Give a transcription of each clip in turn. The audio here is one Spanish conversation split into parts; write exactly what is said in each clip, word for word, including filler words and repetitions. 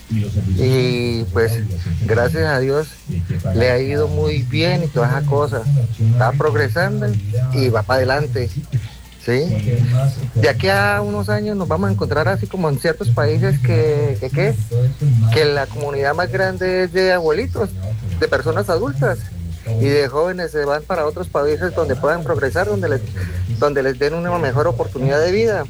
y pues gracias a Dios le ha ido muy bien y todas esas cosas. Está progresando y va para adelante. Sí, de aquí a unos años nos vamos a encontrar así como en ciertos países que, que, que, que la comunidad más grande es de abuelitos, de personas adultas, y de jóvenes se van para otros países donde puedan progresar, donde les, donde les den una mejor oportunidad de vida.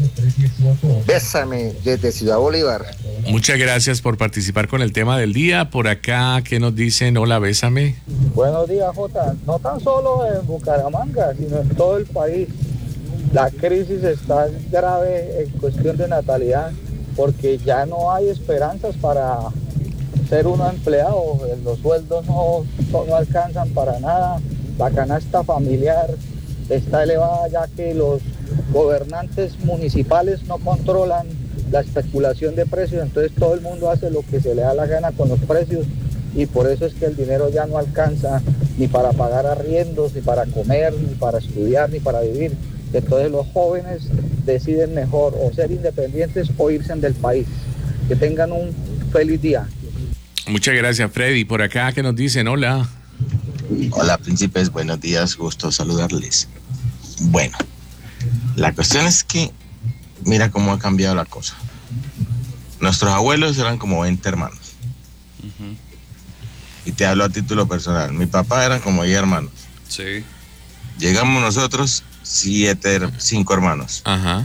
Bésame desde Ciudad Bolívar. Muchas gracias por participar con el tema del día. Por acá, ¿qué nos dicen? Hola, bésame. Buenos días, Jota. No tan solo en Bucaramanga, sino en todo el país. La crisis está grave en cuestión de natalidad, porque ya no hay esperanzas para ser uno empleado. Los sueldos no, no alcanzan para nada. La canasta familiar está elevada, ya que los gobernantes municipales no controlan la especulación de precios, entonces todo el mundo hace lo que se le da la gana con los precios, y por eso es que el dinero ya no alcanza ni para pagar arriendos, ni para comer, ni para estudiar, ni para vivir. Entonces los jóvenes deciden mejor o ser independientes o irse del país. Que tengan un feliz día. Muchas gracias, Freddy. Por acá, ¿qué nos dicen? Hola. Hola, príncipes, buenos días, gusto saludarles. Bueno, la cuestión es que mira cómo ha cambiado la cosa. Nuestros abuelos eran como veinte hermanos. Uh-huh. Y te hablo a título personal. Mi papá eran como diez hermanos. Sí. Llegamos nosotros, siete, cinco hermanos. Ajá.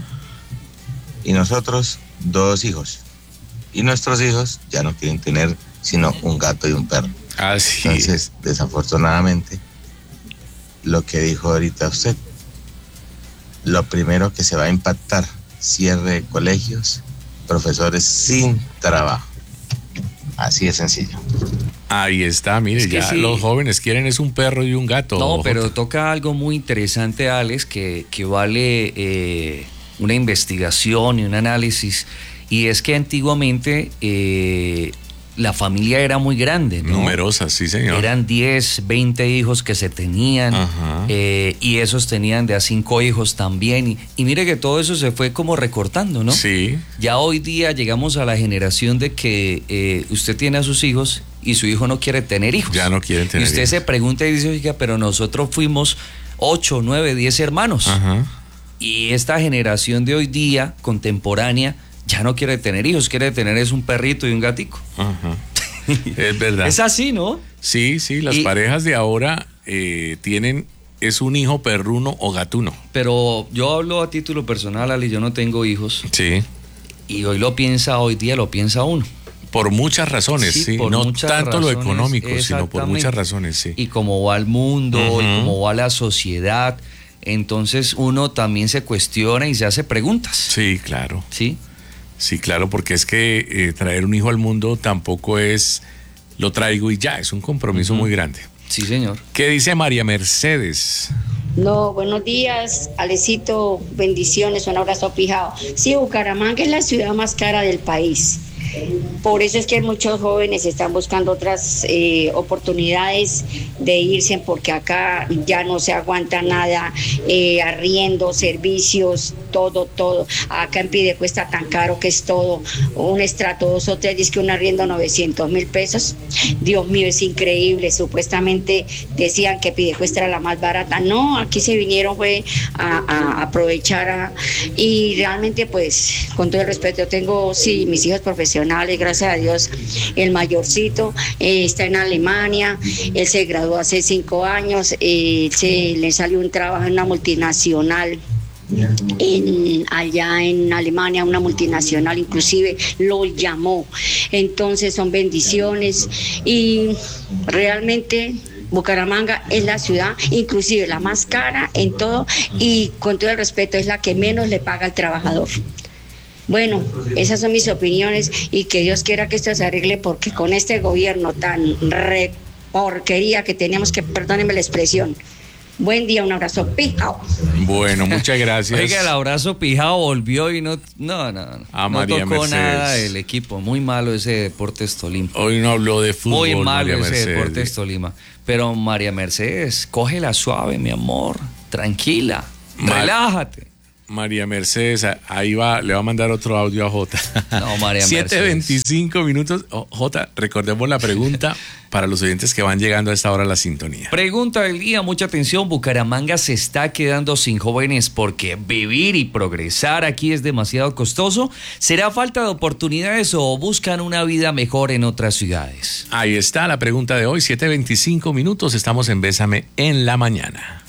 Y nosotros, dos hijos. Y nuestros hijos ya no quieren tener sino un gato y un perro. Así. Entonces, desafortunadamente, lo que dijo ahorita usted, lo primero que se va a impactar, cierre de colegios, profesores sin trabajo. Así de sencillo. Ahí está, mire, es que ya sí. Los jóvenes quieren es un perro y un gato. No, pero toca algo muy interesante, Alex, que, que vale eh, una investigación y un análisis, y es que antiguamente eh, la familia era muy grande, ¿no? Numerosa, sí, señor. Eran diez, veinte hijos que se tenían, eh, y esos tenían de a cinco hijos también. Y, y mire que todo eso se fue como recortando, ¿no? Sí. Ya hoy día llegamos a la generación de que eh, usted tiene a sus hijos y su hijo no quiere tener hijos. Ya no quieren tener hijos. Y usted hijos. se pregunta y dice, oiga, pero nosotros fuimos ocho, nueve, diez hermanos. Ajá. Y esta generación de hoy día, contemporánea, ya no quiere tener hijos, quiere tener es un perrito y un gatico. Ajá. Es verdad. Es así, ¿no? Sí, sí, las y, parejas de ahora eh, tienen, es un hijo perruno o gatuno. Pero yo hablo a título personal, Ali, yo no tengo hijos. Sí. Y hoy lo piensa, hoy día lo piensa uno. Por muchas razones, sí. sí. Por no muchas tanto razones, lo económico, sino por muchas razones, sí. Y cómo va el mundo, uh-huh. y cómo va la sociedad, entonces uno también se cuestiona y se hace preguntas. Sí, claro. Sí. Sí, claro, porque es que eh, traer un hijo al mundo tampoco es lo traigo y ya, es un compromiso uh-huh. muy grande. Sí, señor. ¿Qué dice María Mercedes? No, buenos días, Alecito, bendiciones, un abrazo pijado. Sí, Bucaramanga es la ciudad más cara del país. Por eso es que muchos jóvenes están buscando otras eh, oportunidades de irse, porque acá ya no se aguanta nada, eh, arriendo, servicios, todo, todo. Acá en Piedecuesta tan caro que es todo, un estrato dos o tres, dice que un arriendo novecientos mil pesos. Dios mío, es increíble. Supuestamente decían que Piedecuesta era la más barata. No, aquí se vinieron fue a, a aprovechar a, y realmente pues con todo el respeto, tengo sí mis hijos profesionales, gracias a Dios. El mayorcito eh, está en Alemania, él se graduó hace cinco años, eh, se le salió un trabajo en una multinacional en, allá en Alemania, una multinacional, inclusive lo llamó. Entonces son bendiciones y realmente Bucaramanga es la ciudad, inclusive la más cara en todo, y con todo el respeto es la que menos le paga al trabajador. Bueno, esas son mis opiniones y que Dios quiera que esto se arregle, porque con este gobierno tan re porquería que teníamos, que perdónenme la expresión. Buen día, un abrazo pijao. Bueno, muchas gracias. Oiga, el abrazo pijao volvió y no, no, no, no, a no María tocó Mercedes. Nada el equipo. Muy malo ese Deportes Tolima. Hoy no habló de fútbol. Muy malo María ese Mercedes. Deportes Tolima. Pero María Mercedes, cógela suave, mi amor, tranquila, Mar- relájate. María Mercedes, ahí va, le va a mandar otro audio a Jota. No, María siete veinticinco minutos. Oh, Jota, recordemos la pregunta para los oyentes que van llegando a esta hora a la sintonía. Pregunta del día, mucha atención. Bucaramanga se está quedando sin jóvenes porque vivir y progresar aquí es demasiado costoso. ¿Será falta de oportunidades o buscan una vida mejor en otras ciudades? Ahí está la pregunta de hoy, siete veinticinco minutos. Estamos en Bésame en la mañana.